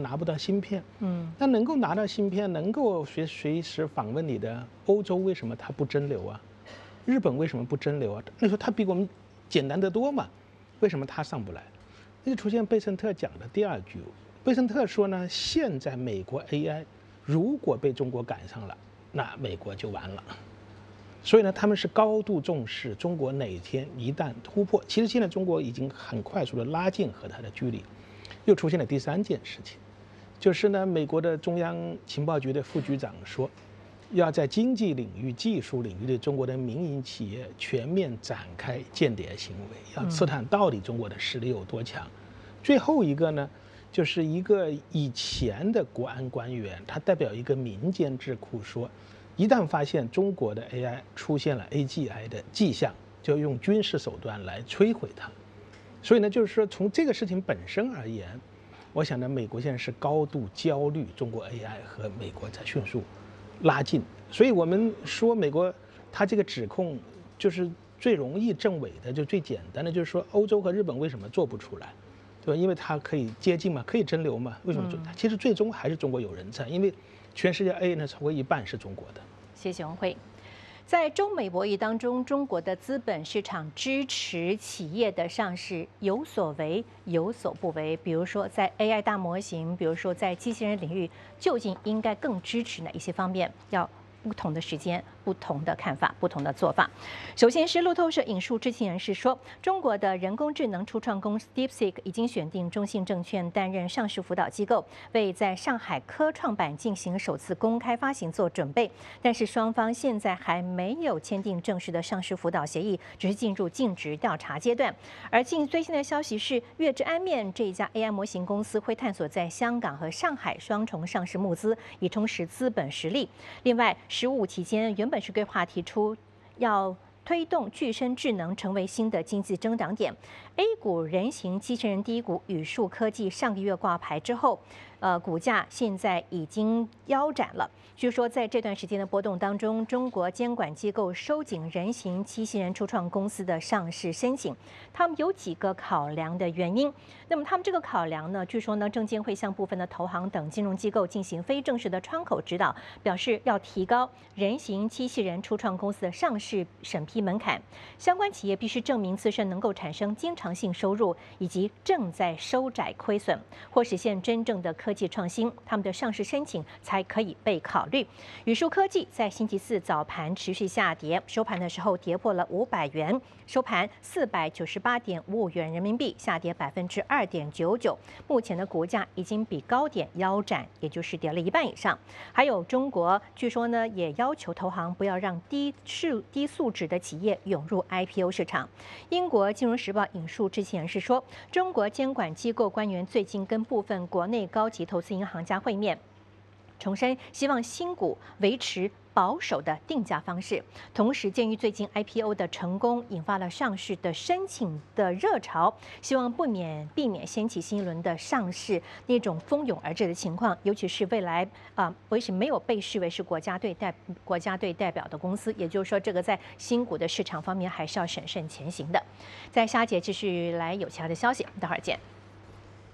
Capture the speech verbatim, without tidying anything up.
拿不到芯片。 嗯， 那能够拿到芯片，能够随随时访问你的欧洲，为什么它不争流啊？日本为什么不争流啊？那时候它比我们简单得多嘛，为什么它上不来？那就出现贝森特讲的第二句。贝森特说呢，现在美国 A I 如果被中国赶上了，那美国就完了。所以呢，他们是高度重视中国哪天一旦突破。其实现在中国已经很快速的拉近和它的距离。又出现了第三件事情，就是呢，美国的中央情报局的副局长说，要在经济领域、技术领域对中国的民营企业全面展开间谍行为，要刺探到底中国的实力有多强。最后一个呢，就是一个以前的国安官员，他代表一个民间智库说，一旦发现中国的 A I 出现了 A G I 的迹象，就用军事手段来摧毁它。所以呢，就是说从这个事情本身而言，我想呢，美国现在是高度焦虑中国 A I 和美国在迅速拉近。所以我们说美国它这个指控就是最容易证伪的，就最简单的，就是说欧洲和日本为什么做不出来，对吧？因为它可以接近嘛，可以争流嘛。为什么做？其实最终还是中国有人在，因为全世界 A I 呢超过一半是中国的。 谢谢王慧。在中美博弈当中，中国的资本市场支持企业的上市有所为有所不为。比如说，在 A I 大模型，比如说在机器人领域，究竟应该更支持哪一些方面？要不同的时间、不同的看法、不同的做法。首先是路透社引述知情人士说，中国的人工智能初创公司 DeepSeek 已经选定中信证券担任上市辅导机构，为在上海科创板进行首次公开发行做准备。但是双方现在还没有签订正式的上市辅导协议，只是进入尽职调查阶段。而近最新的消息是，粤之安面这一家 A I 模型公司会探索在香港和上海双重上市募资，以充实资本实力。另外，十五期间原本是规划提出要推动具身智能成为新的经济增长点。A 股人形机器人第一股宇树科技上个月挂牌之后，呃，股价现在已经腰斩了。据说在这段时间的波动当中，中国监管机构收紧人形机器人初创公司的上市申请，他们有几个考量的原因。那么他们这个考量呢，据说呢，证监会向部分的投行等金融机构进行非正式的窗口指导，表示要提高人形机器人初创公司的上市审批门槛，相关企业必须证明自身能够产生经常性收入，以及正在收窄亏损，或实现真正的科技创新，他们的上市申请才可以被考虑。宇树科技在星期四早盘持续下跌，收盘的时候跌破了五百元，收盘四百九十八点五五元人民币，下跌百分之二点九九。目前的股价已经比高点腰斩，也就是跌了一半以上。还有中国，据说呢也要求投行不要让低素低素质的企业涌入 I P O 市场。英国金融时报引述知情人士说，中国监管机构官员最近跟部分国内高级投资银行家会面，重申希望新股维持保守的定价方式。同时，鉴于最近 I P O 的成功引发了上市的申请的热潮，希望不免避免掀起新一轮的上市那种蜂拥而至的情况。尤其是未来啊，为什么没有被视为是国家队代国家队代表的公司？也就是说，这个在新股的市场方面还是要审慎前行的。在下节继续来有其他的消息，待会儿见。